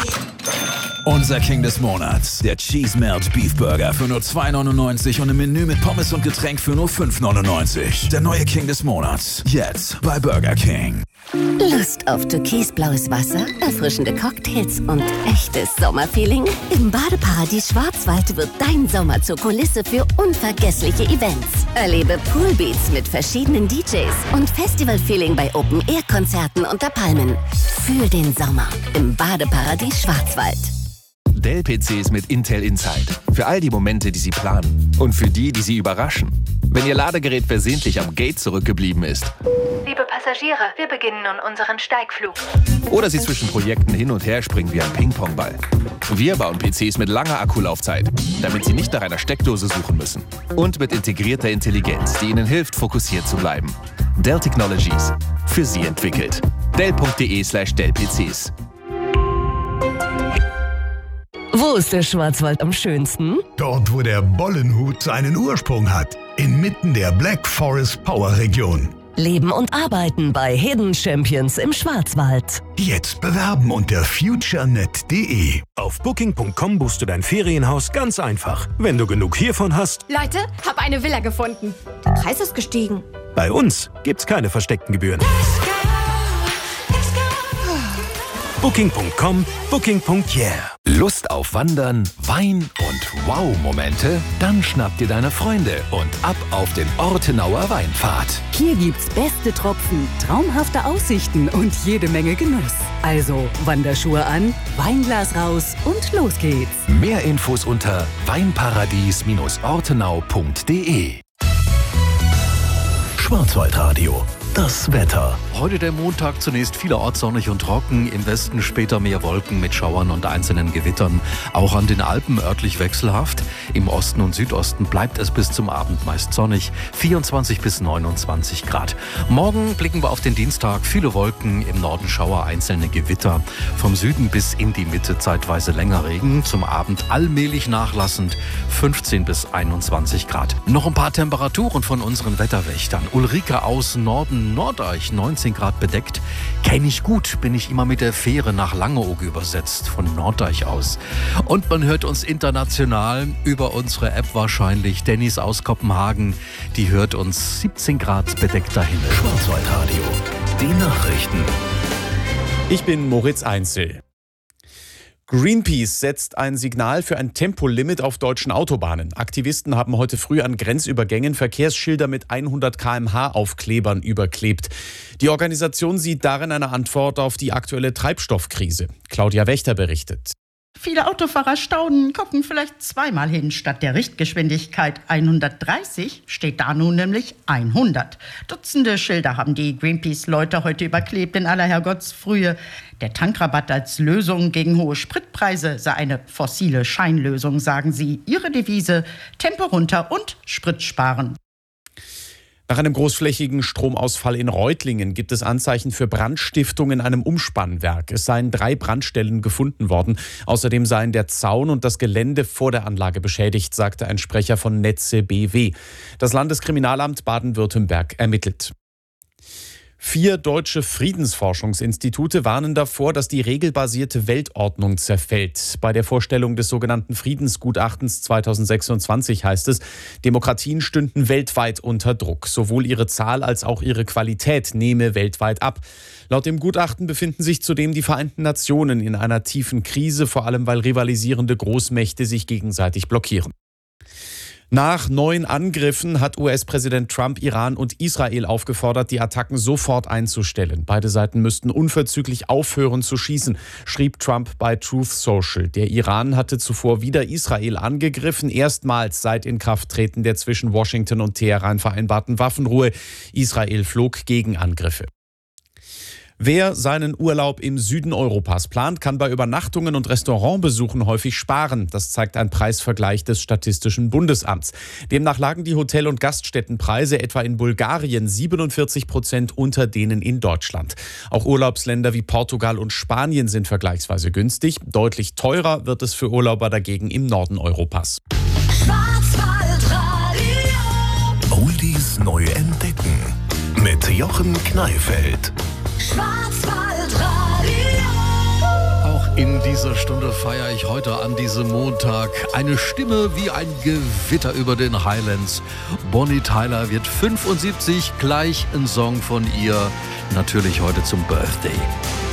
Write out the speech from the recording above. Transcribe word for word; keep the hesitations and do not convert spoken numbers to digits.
Unser King des Monats, der Cheese Melt Beef Burger für nur zwei neunundneunzig und im Menü mit Pommes und Getränk für nur fünf neunundneunzig. Der neue King des Monats, jetzt bei Burger King. Lust auf türkisblaues Wasser, erfrischende Cocktails und echtes Sommerfeeling? Im Badeparadies Schwarzwald wird dein Sommer zur Kulisse für unvergessliche Events. Erlebe Poolbeats mit verschiedenen D Js und Festivalfeeling bei Open-Air-Konzerten unter Palmen. Fühl den Sommer im Badeparadies Schwarzwald. Liebe Passagiere, wir beginnen nun unseren Steigflug. Oder Sie zwischen Projekten hin und her springen wie ein Ping-Pong-Ball. Wir bauen P Cs mit langer Akkulaufzeit, damit Sie nicht nach einer Steckdose suchen müssen. Und mit integrierter Intelligenz, die Ihnen hilft, fokussiert zu bleiben. Dell Technologies. Für Sie entwickelt. Dell.de slash DellPCs. Wo ist der Schwarzwald am schönsten? Dort, wo der Bollenhut seinen Ursprung hat. Inmitten der Black Forest Power Region. Leben und arbeiten bei Hidden Champions im Schwarzwald. Jetzt bewerben unter futurenet punkt de. Auf booking punkt com buchst du dein Ferienhaus ganz einfach. Wenn du genug hiervon hast. Leute, hab eine Villa gefunden. Der Preis ist gestiegen. Bei uns gibt's keine versteckten Gebühren. booking punkt com, booking punkt yeah. Lust auf Wandern, Wein und Wow-Momente? Dann schnapp dir deine Freunde und ab auf den Ortenauer Weinpfad. Hier gibt's beste Tropfen, traumhafte Aussichten und jede Menge Genuss. Also Wanderschuhe an, Weinglas raus und los geht's. Mehr Infos unter weinparadies ortenau punkt de. Schwarzwaldradio. Das Wetter. Heute der Montag, zunächst vielerorts sonnig und trocken, im Westen später mehr Wolken mit Schauern und einzelnen Gewittern. Auch an den Alpen örtlich wechselhaft. Im Osten und Südosten bleibt es bis zum Abend meist sonnig, vierundzwanzig bis neunundzwanzig Grad. Morgen blicken wir auf den Dienstag, viele Wolken, im Norden Schauer, einzelne Gewitter. Vom Süden bis in die Mitte zeitweise länger Regen, zum Abend allmählich nachlassend, fünfzehn bis einundzwanzig Grad. Noch ein paar Temperaturen von unseren Wetterwächtern. Ulrike aus Norden Nordeich, neunzehn Grad bedeckt. Kenne ich gut, bin ich immer mit der Fähre nach Langeoog übersetzt, von Nordeich aus. Und man hört uns international über unsere App wahrscheinlich. Dennis aus Kopenhagen, die hört uns, siebzehn Grad bedeckter Himmel. Schwarzwaldradio, die Nachrichten. Ich bin Moritz Einzel. Greenpeace setzt ein Signal für ein Tempolimit auf deutschen Autobahnen. Aktivisten haben heute früh an Grenzübergängen Verkehrsschilder mit hundert Kilometer pro Stunde Aufklebern überklebt. Die Organisation sieht darin eine Antwort auf die aktuelle Treibstoffkrise. Claudia Wächter berichtet. Viele Autofahrer staunen, gucken vielleicht zweimal hin. Statt der Richtgeschwindigkeit hundertdreißig steht da nun nämlich hundert. Dutzende Schilder haben die Greenpeace-Leute heute überklebt in aller Herrgottsfrühe. Der Tankrabatt als Lösung gegen hohe Spritpreise sei eine fossile Scheinlösung, sagen sie. Ihre Devise: Tempo runter und Sprit sparen. Nach einem großflächigen Stromausfall in Reutlingen gibt es Anzeichen für Brandstiftung in einem Umspannwerk. Es seien drei Brandstellen gefunden worden. Außerdem seien der Zaun und das Gelände vor der Anlage beschädigt, sagte ein Sprecher von Netze B W. Das Landeskriminalamt Baden-Württemberg ermittelt. Vier deutsche Friedensforschungsinstitute warnen davor, dass die regelbasierte Weltordnung zerfällt. Bei der Vorstellung des sogenannten Friedensgutachtens zweitausendsechsundzwanzig heißt es, Demokratien stünden weltweit unter Druck. Sowohl ihre Zahl als auch ihre Qualität nehme weltweit ab. Laut dem Gutachten befinden sich zudem die Vereinten Nationen in einer tiefen Krise, vor allem weil rivalisierende Großmächte sich gegenseitig blockieren. Nach neuen Angriffen hat U S-Präsident Trump Iran und Israel aufgefordert, die Attacken sofort einzustellen. Beide Seiten müssten unverzüglich aufhören zu schießen, schrieb Trump bei Truth Social. Der Iran hatte zuvor wieder Israel angegriffen, erstmals seit Inkrafttreten der zwischen Washington und Teheran vereinbarten Waffenruhe. Israel flog Gegenangriffe. Wer seinen Urlaub im Süden Europas plant, kann bei Übernachtungen und Restaurantbesuchen häufig sparen. Das zeigt ein Preisvergleich des Statistischen Bundesamts. Demnach lagen die Hotel- und Gaststättenpreise etwa in Bulgarien siebenundvierzig Prozent unter denen in Deutschland. Auch Urlaubsländer wie Portugal und Spanien sind vergleichsweise günstig. Deutlich teurer wird es für Urlauber dagegen im Norden Europas. Oldies neu entdecken mit Jochen Kneifeld. Auch in dieser Stunde feiere ich heute an diesem Montag eine Stimme wie ein Gewitter über den Highlands. Bonnie Tyler wird fünfundsiebzig, gleich ein Song von ihr, natürlich heute zum Birthday.